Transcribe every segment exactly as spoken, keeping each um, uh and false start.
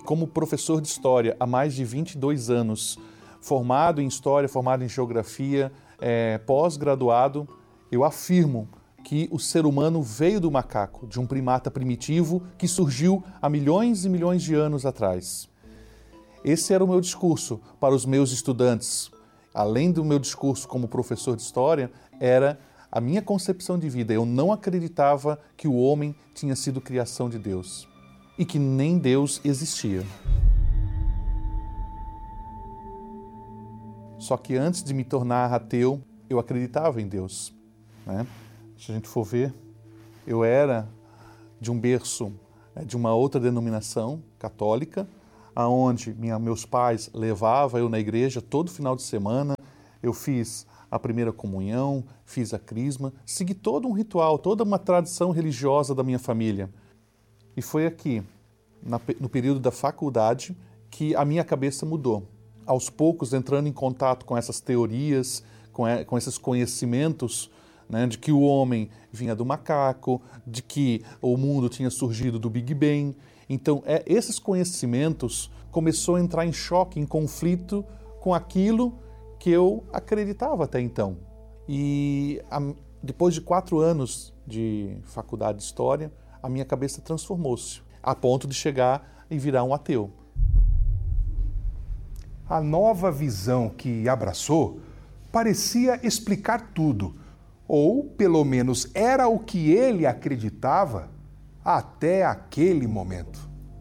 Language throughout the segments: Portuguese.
como professor de História há mais de vinte e dois anos, formado em História, formado em Geografia, é, pós-graduado, eu afirmo que o ser humano veio do macaco, de um primata primitivo que surgiu há milhões e milhões de anos atrás. Esse era o meu discurso para os meus estudantes. Além do meu discurso como professor de História, era a minha concepção de vida. Eu não acreditava que o homem tinha sido criação de Deus e que nem Deus existia. Só que antes de me tornar ateu, eu acreditava em Deus, né? Se a gente for ver, eu era de um berço, de uma outra denominação católica, aonde minha, meus pais levavam eu na igreja todo final de semana. Eu fiz a primeira comunhão, fiz a crisma, segui todo um ritual, toda uma tradição religiosa da minha família. E foi aqui, na, no período da faculdade, que a minha cabeça mudou. Aos poucos, entrando em contato com essas teorias, com, com esses conhecimentos, né, de que o homem vinha do macaco, de que o mundo tinha surgido do Big Bang. Então, é, esses conhecimentos começou a entrar em choque, em conflito com aquilo que eu acreditava até então. E a, depois de quatro anos de faculdade de História, a minha cabeça transformou-se, a ponto de chegar e virar um ateu. A nova visão que abraçou parecia explicar tudo, ou pelo menos era o que ele acreditava até aquele momento.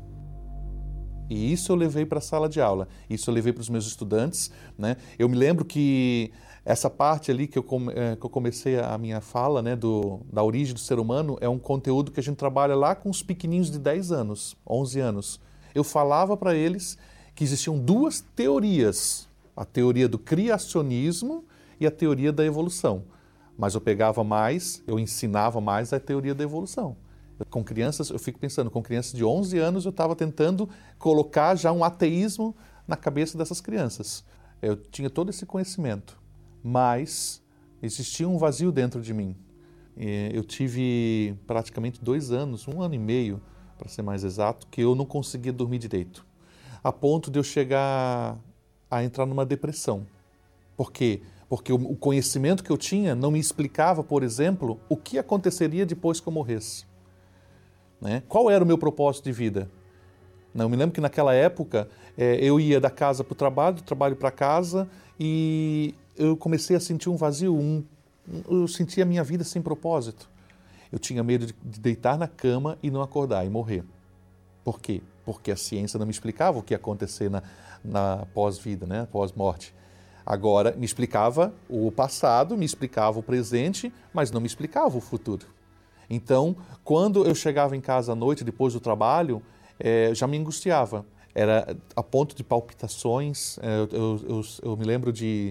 E isso eu levei para a sala de aula, isso eu levei para os meus estudantes, né? Eu me lembro que essa parte ali que eu, que eu comecei a minha fala, né, do, da origem do ser humano, é um conteúdo que a gente trabalha lá com os pequenininhos de dez anos, onze anos. Eu falava para eles que existiam duas teorias, a teoria do criacionismo e a teoria da evolução. Mas eu pegava mais, eu ensinava mais a teoria da evolução. Com crianças, eu fico pensando, com crianças de onze anos, eu estava tentando colocar já um ateísmo na cabeça dessas crianças. Eu tinha todo esse conhecimento, mas existia um vazio dentro de mim. Eu tive praticamente dois anos, um ano e meio, para ser mais exato, que eu não conseguia dormir direito, a ponto de eu chegar a entrar numa depressão. Por quê? Porque o conhecimento que eu tinha não me explicava, por exemplo, o que aconteceria depois que eu morresse. Né? Qual era o meu propósito de vida? Eu me lembro que naquela época é, eu ia da casa para o trabalho, do trabalho para casa, e eu comecei a sentir um vazio, um, eu sentia a minha vida sem propósito. Eu tinha medo de, de deitar na cama e não acordar e morrer. Por quê? Porque a ciência não me explicava o que ia acontecer na, na pós-vida, né? Pós-morte. Agora, me explicava o passado, me explicava o presente, mas não me explicava o futuro. Então, quando eu chegava em casa à noite, depois do trabalho, é, já me angustiava. Era a ponto de palpitações. É, eu, eu, eu, eu me lembro de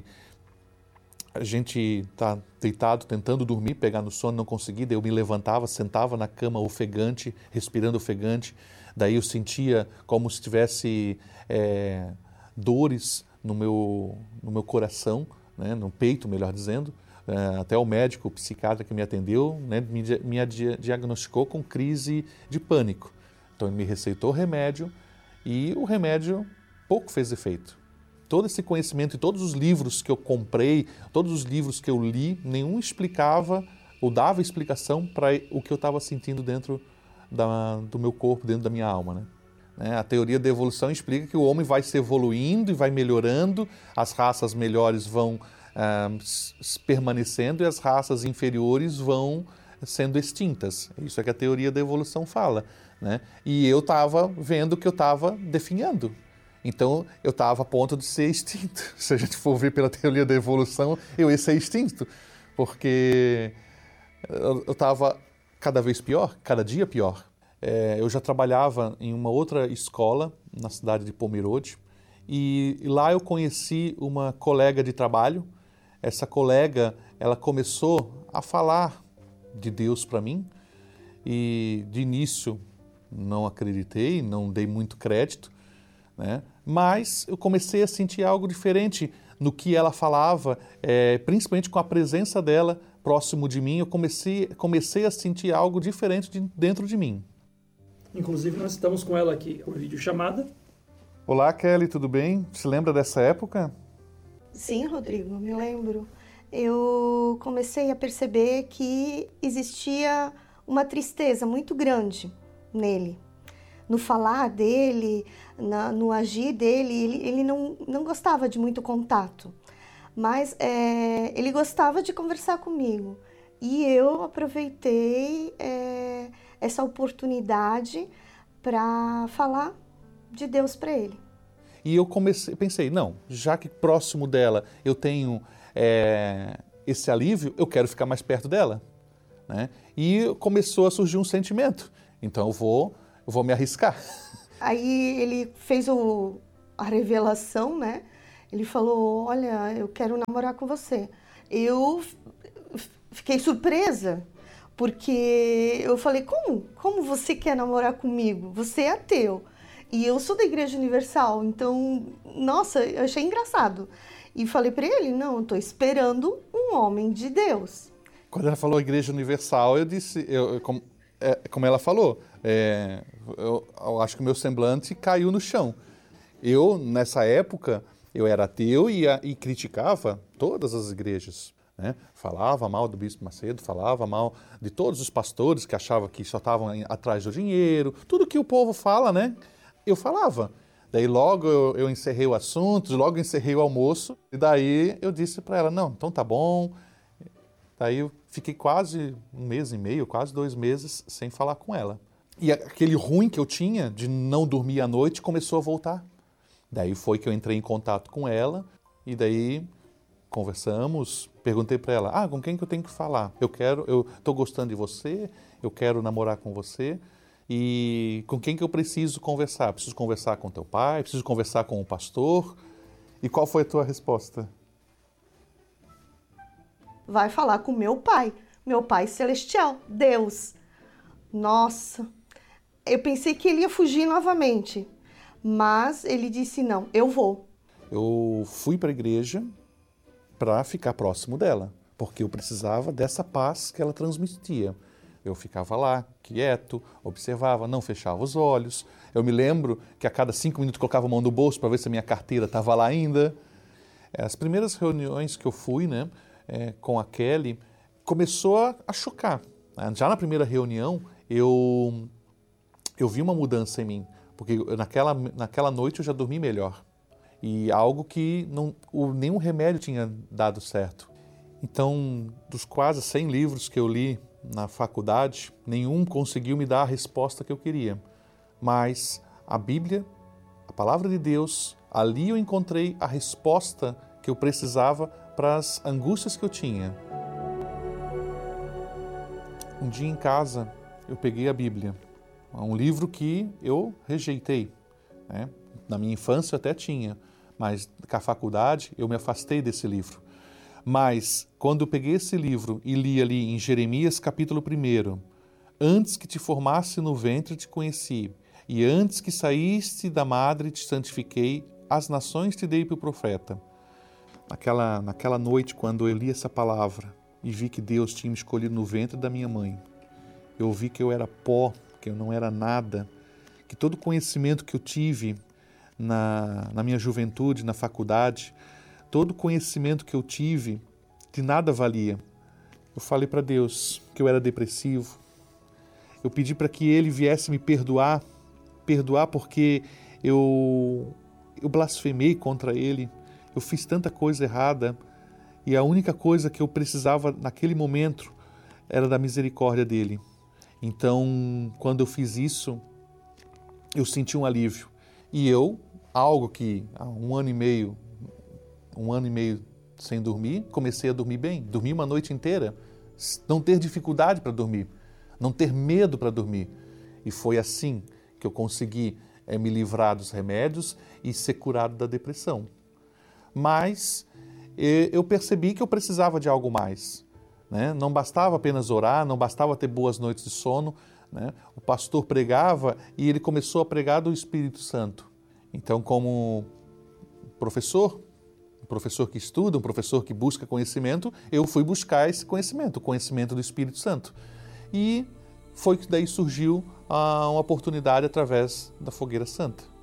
a gente estar tá deitado, tentando dormir, pegar no sono, não conseguir. Daí eu me levantava, sentava na cama ofegante, respirando ofegante. Daí eu sentia como se tivesse é, dores no meu, no meu coração, né, no peito, melhor dizendo. Uh, até o médico, o psiquiatra que me atendeu, né, me, me diagnosticou com crise de pânico. Então ele me receitou remédio e o remédio pouco fez efeito. Todo esse conhecimento e todos os livros que eu comprei, todos os livros que eu li, nenhum explicava ou dava explicação para o que eu estava sentindo dentro da, do meu corpo, dentro da minha alma, né? A teoria da evolução explica que o homem vai se evoluindo e vai melhorando, as raças melhores vão ah, permanecendo e as raças inferiores vão sendo extintas. Isso é que a teoria da evolução fala, né? E eu estava vendo que eu estava definhando. Então, eu estava a ponto de ser extinto. Se a gente for ver pela teoria da evolução, eu ia ser extinto, porque eu estava cada vez pior, cada dia pior. É, eu já trabalhava em uma outra escola, na cidade de Pomerode, e, e lá eu conheci uma colega de trabalho. Essa colega, ela começou a falar de Deus para mim, e de início não acreditei, não dei muito crédito, né? Mas eu comecei a sentir algo diferente no que ela falava, é, principalmente com a presença dela próximo de mim. Eu comecei, comecei a sentir algo diferente de, dentro de mim. Inclusive, nós estamos com ela aqui por videochamada Olá, Kelly, tudo bem? Se lembra dessa época? Sim, Rodrigo, me lembro. Eu comecei a perceber que existia uma tristeza muito grande nele. No falar dele, na, no agir dele, ele, ele não, não gostava de muito contato, mas é, ele gostava de conversar comigo. E eu aproveitei é, essa oportunidade para falar de Deus para ele. E eu comecei, pensei, não, já que próximo dela eu tenho é, esse alívio, eu quero ficar mais perto dela. Né? E começou a surgir um sentimento. Então eu vou, eu vou me arriscar. Aí ele fez o, a revelação, né? Ele falou, olha, eu quero namorar com você. Eu fiquei surpresa, porque eu falei, como? Como você quer namorar comigo? Você é ateu. E eu sou da Igreja Universal, então, nossa, eu achei engraçado. E falei para ele, não, eu tô esperando um homem de Deus. Quando ela falou Igreja Universal, eu disse, eu, como, é, como ela falou, é, eu, eu acho que o meu semblante caiu no chão. Eu, nessa época, eu era ateu e, e criticava todas as igrejas. Né? Falava mal do Bispo Macedo, falava mal de todos os pastores que achavam que só estavam atrás do dinheiro, tudo que o povo fala, né? Eu falava. Daí logo eu, eu encerrei o assunto, logo encerrei o almoço, e daí eu disse para ela, não, então tá bom. Daí eu fiquei quase um mês e meio, quase dois meses sem falar com ela. E aquele ruim que eu tinha de não dormir à noite começou a voltar. Daí foi que eu entrei em contato com ela, e daí conversamos, perguntei para ela, ah, com quem que eu tenho que falar? Eu quero, eu tô gostando de você, eu quero namorar com você. E com quem que eu preciso conversar? Preciso conversar com teu pai? Preciso conversar com o pastor? E qual foi a tua resposta? Vai falar com meu pai, meu pai celestial, Deus. Nossa, eu pensei que ele ia fugir novamente, mas ele disse não, eu vou. Eu fui para a igreja para ficar próximo dela, porque eu precisava dessa paz que ela transmitia. Eu ficava lá, quieto, observava, não fechava os olhos. Eu me lembro que a cada cinco minutos colocava a mão no bolso para ver se a minha carteira estava lá ainda. As primeiras reuniões que eu fui, né, é, com a Kelly, começou a, a chocar. Já na primeira reunião, eu, eu vi uma mudança em mim, porque naquela, naquela noite eu já dormi melhor. E algo que não, o, nenhum remédio tinha dado certo. Então, dos quase cem livros que eu li na faculdade, nenhum conseguiu me dar a resposta que eu queria. Mas a Bíblia, a palavra de Deus, ali eu encontrei a resposta que eu precisava para as angústias que eu tinha. Um dia em casa, eu peguei a Bíblia, um livro que eu rejeitei. Né? Na minha infância eu até tinha, mas com a faculdade eu me afastei desse livro. Mas, quando eu peguei esse livro e li ali em Jeremias capítulo um, antes que te formasse no ventre te conheci, e antes que saíste da madre te santifiquei, as nações te dei por profeta. Naquela, naquela noite, quando eu li essa palavra e vi que Deus tinha me escolhido no ventre da minha mãe, eu vi que eu era pó, que eu não era nada, que todo conhecimento que eu tive na, na minha juventude, na faculdade, todo conhecimento que eu tive, de nada valia. Eu falei para Deus que eu era depressivo. Eu pedi para que Ele viesse me perdoar, perdoar porque eu, eu blasfemei contra Ele, eu fiz tanta coisa errada e a única coisa que eu precisava naquele momento era da misericórdia dEle. Então, quando eu fiz isso, eu senti um alívio. E eu, algo que há um ano e meio, um ano e meio sem dormir, comecei a dormir bem. Dormir uma noite inteira, não ter dificuldade para dormir, não ter medo para dormir. E foi assim que eu consegui é, me livrar dos remédios e ser curado da depressão. Mas eu percebi que eu precisava de algo mais. Né? Não bastava apenas orar, não bastava ter boas noites de sono. Né? O pastor pregava e ele começou a pregar do Espírito Santo. Então, como professor, um professor que estuda, um professor que busca conhecimento, eu fui buscar esse conhecimento, o conhecimento do Espírito Santo. E foi que daí surgiu ah, uma oportunidade através da Fogueira Santa.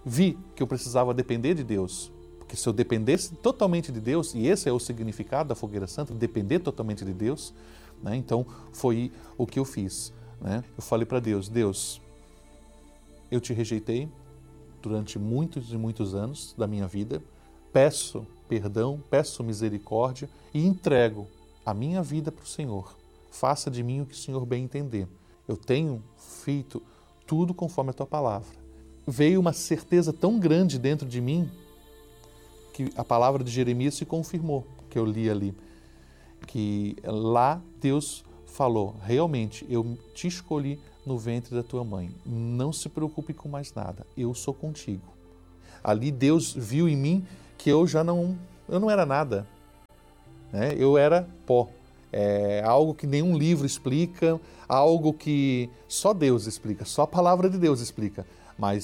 vi que eu precisava depender de Deus. Porque se eu dependesse totalmente de Deus, e esse é o significado da fogueira santa, depender totalmente de Deus, né? Então foi o que eu fiz, né? Eu falei para Deus, Deus, eu te rejeitei durante muitos e muitos anos da minha vida, peço perdão, peço misericórdia e entrego a minha vida para o Senhor. Faça de mim o que o Senhor bem entender. Eu tenho feito tudo conforme a tua palavra. Veio uma certeza tão grande dentro de mim que a palavra de Jeremias se confirmou, que eu li ali, que lá Deus falou, realmente, eu te escolhi no ventre da tua mãe, não se preocupe com mais nada, eu sou contigo. Ali Deus viu em mim que eu já não, eu não era nada, né? Eu era pó, é algo que nenhum livro explica, algo que só Deus explica, só a palavra de Deus explica, mas